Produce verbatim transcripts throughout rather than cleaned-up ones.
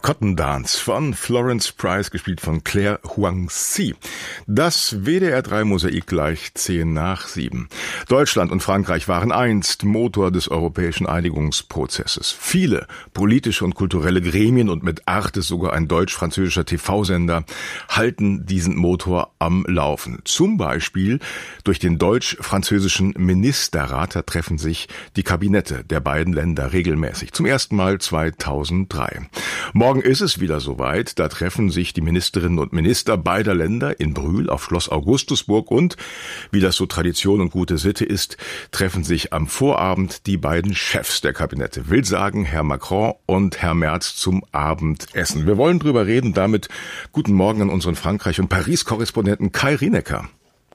Cotton Dance von Florence Price, gespielt von Claire Huang-Si. Das W D R drei Mosaik gleich zehn nach sieben. Deutschland und Frankreich waren einst Motor des europäischen Einigungsprozesses. Viele politische und kulturelle Gremien und mit Arte sogar ein deutsch-französischer T V-Sender halten diesen Motor am Laufen. Zum Beispiel durch den deutsch-französischen Ministerrat. Da treffen sich die Kabinette der beiden Länder regelmäßig. Zum ersten Mal zweitausenddrei. Morgen ist es wieder soweit. Da treffen sich die Ministerinnen und Minister beider Länder in Brühl auf Schloss Augustusburg und, wie das so Tradition und gute Sitte ist, treffen sich am Vorabend die beiden Chefs der Kabinette. Will sagen, Herr Macron und Herr Merz zum Abendessen. Wir wollen drüber reden. Damit guten Morgen an unseren Frankreich- und Paris-Korrespondenten Kai Rienecker.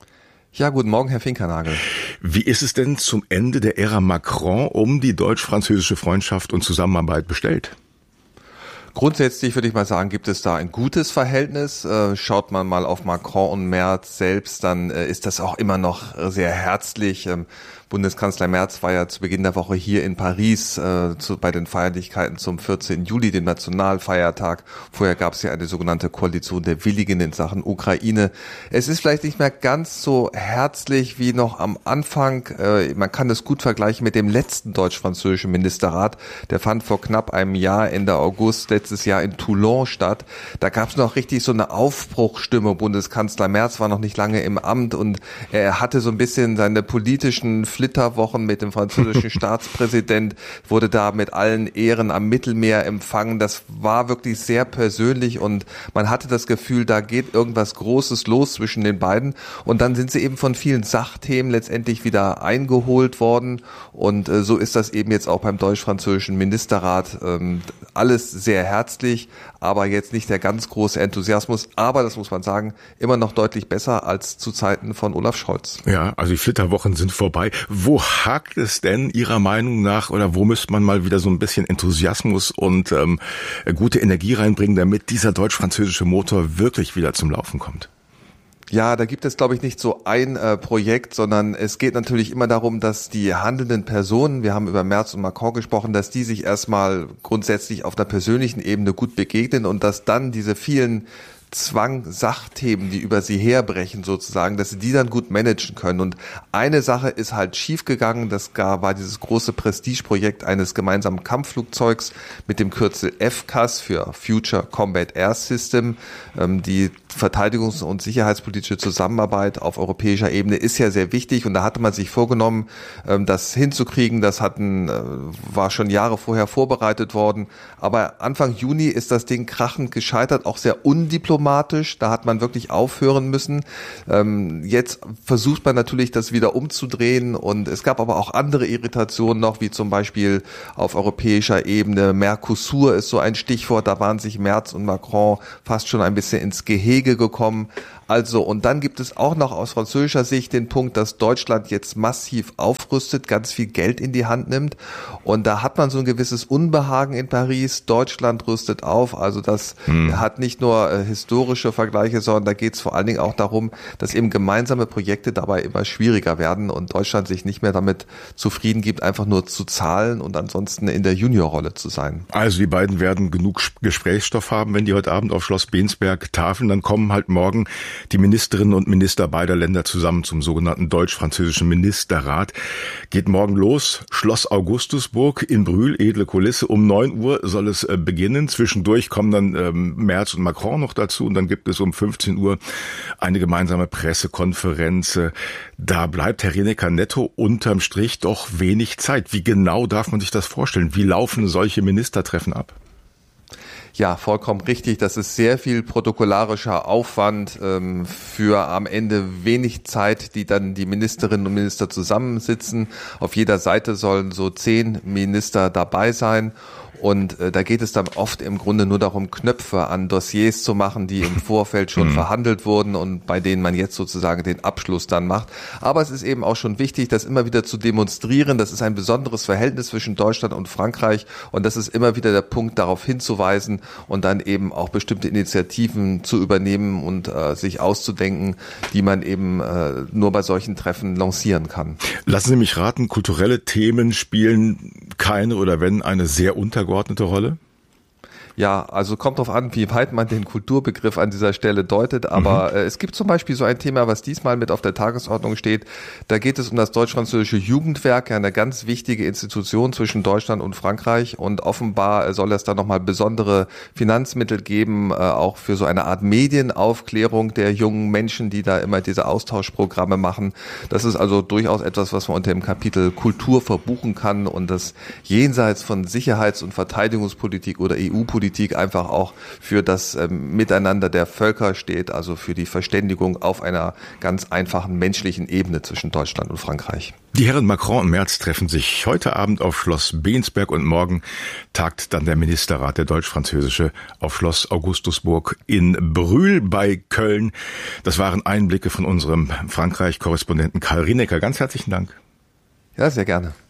Ja, guten Morgen, Herr Finkernagel. Wie ist es denn zum Ende der Ära Macron um die deutsch-französische Freundschaft und Zusammenarbeit bestellt? Grundsätzlich würde ich mal sagen, gibt es da ein gutes Verhältnis. Schaut man mal auf Macron und Merz selbst, dann ist das auch immer noch sehr herzlich. Bundeskanzler Merz war ja zu Beginn der Woche hier in Paris äh, zu, bei den Feierlichkeiten zum vierzehnten Juli, dem Nationalfeiertag. Vorher gab es ja eine sogenannte Koalition der Willigen in Sachen Ukraine. Es ist vielleicht nicht mehr ganz so herzlich wie noch am Anfang. Äh, man kann es gut vergleichen mit dem letzten deutsch-französischen Ministerrat. Der fand vor knapp einem Jahr, Ende August letztes Jahr in Toulon statt. Da gab es noch richtig so eine Aufbruchstimmung. Bundeskanzler Merz war noch nicht lange im Amt und er hatte so ein bisschen seine politischen Flitterwochen mit dem französischen Staatspräsident, wurde da mit allen Ehren am Mittelmeer empfangen. Das war wirklich sehr persönlich und man hatte das Gefühl, da geht irgendwas Großes los zwischen den beiden. Und dann sind sie eben von vielen Sachthemen letztendlich wieder eingeholt worden. Und äh, so ist das eben jetzt auch beim deutsch-französischen Ministerrat. Ähm, alles sehr herzlich, aber jetzt nicht der ganz große Enthusiasmus. Aber, das muss man sagen, immer noch deutlich besser als zu Zeiten von Olaf Scholz. Ja, also die Flitterwochen sind vorbei. Wo hakt es denn Ihrer Meinung nach oder wo müsste man mal wieder so ein bisschen Enthusiasmus und ähm, gute Energie reinbringen, damit dieser deutsch-französische Motor wirklich wieder zum Laufen kommt? Ja, da gibt es, glaube ich, nicht so ein äh, Projekt, sondern es geht natürlich immer darum, dass die handelnden Personen, wir haben über Merz und Macron gesprochen, dass die sich erstmal grundsätzlich auf einer persönlichen Ebene gut begegnen und dass dann diese vielen Zwang, Sachthemen, die über sie herbrechen sozusagen, dass sie die dann gut managen können. Und eine Sache ist halt schiefgegangen, das war dieses große Prestigeprojekt eines gemeinsamen Kampfflugzeugs mit dem Kürzel F C A S für Future Combat Air System. Die verteidigungs- und sicherheitspolitische Zusammenarbeit auf europäischer Ebene ist ja sehr wichtig und da hatte man sich vorgenommen, das hinzukriegen. Das hatten, war schon Jahre vorher vorbereitet worden. Aber Anfang Juni ist das Ding krachend gescheitert, auch sehr undiplomatisch. Da hat man wirklich aufhören müssen. Ähm, jetzt versucht man natürlich, das wieder umzudrehen und es gab aber auch andere Irritationen noch, wie zum Beispiel auf europäischer Ebene. Mercosur ist so ein Stichwort, da waren sich Merz und Macron fast schon ein bisschen ins Gehege gekommen. Also, und dann gibt es auch noch aus französischer Sicht den Punkt, dass Deutschland jetzt massiv aufrüstet, ganz viel Geld in die Hand nimmt. Und da hat man so ein gewisses Unbehagen in Paris. Deutschland rüstet auf. Also das hm. hat nicht nur äh, historische Vergleiche, sondern da geht es vor allen Dingen auch darum, dass eben gemeinsame Projekte dabei immer schwieriger werden und Deutschland sich nicht mehr damit zufrieden gibt, einfach nur zu zahlen und ansonsten in der Juniorrolle zu sein. Also die beiden werden genug Gesprächsstoff haben, wenn die heute Abend auf Schloss Bensberg tafeln. Dann kommen halt morgen die Ministerinnen und Minister beider Länder zusammen zum sogenannten deutsch-französischen Ministerrat. Geht morgen los. Schloss Augustusburg in Brühl, edle Kulisse. Um neun Uhr soll es äh, beginnen. Zwischendurch kommen dann ähm, Merz und Macron noch dazu und dann gibt es um fünfzehn Uhr eine gemeinsame Pressekonferenz. Da bleibt Herr Rienecker netto unterm Strich doch wenig Zeit. Wie genau darf man sich das vorstellen? Wie laufen solche Ministertreffen ab? Ja, vollkommen richtig. Das ist sehr viel protokollarischer Aufwand ähm, für am Ende wenig Zeit, die dann die Ministerinnen und Minister zusammensitzen. Auf jeder Seite sollen so zehn Minister dabei sein. Und äh, da geht es dann oft im Grunde nur darum, Knöpfe an Dossiers zu machen, die im Vorfeld schon mhm. verhandelt wurden und bei denen man jetzt sozusagen den Abschluss dann macht. Aber es ist eben auch schon wichtig, das immer wieder zu demonstrieren. Das ist ein besonderes Verhältnis zwischen Deutschland und Frankreich und das ist immer wieder der Punkt, darauf hinzuweisen und dann eben auch bestimmte Initiativen zu übernehmen und äh, sich auszudenken, die man eben äh, nur bei solchen Treffen lancieren kann. Lassen Sie mich raten, kulturelle Themen spielen keine oder wenn eine sehr untergeordnete Rolle? Ja, also kommt drauf an, wie weit man den Kulturbegriff an dieser Stelle deutet, aber mhm. äh, es gibt zum Beispiel so ein Thema, was diesmal mit auf der Tagesordnung steht. Da geht es um das deutsch-französische Jugendwerk, eine ganz wichtige Institution zwischen Deutschland und Frankreich, und offenbar soll es da nochmal besondere Finanzmittel geben, äh, auch für so eine Art Medienaufklärung der jungen Menschen, die da immer diese Austauschprogramme machen. Das ist also durchaus etwas, was man unter dem Kapitel Kultur verbuchen kann und das jenseits von Sicherheits- und Verteidigungspolitik oder E U-Politik einfach auch für das ähm, Miteinander der Völker steht, also für die Verständigung auf einer ganz einfachen menschlichen Ebene zwischen Deutschland und Frankreich. Die Herren Macron und Merz treffen sich heute Abend auf Schloss Bensberg und morgen tagt dann der Ministerrat, der deutsch-französische, auf Schloss Augustusburg in Brühl bei Köln. Das waren Einblicke von unserem Frankreich-Korrespondenten Karl Rienecker. Ganz herzlichen Dank. Ja, sehr gerne.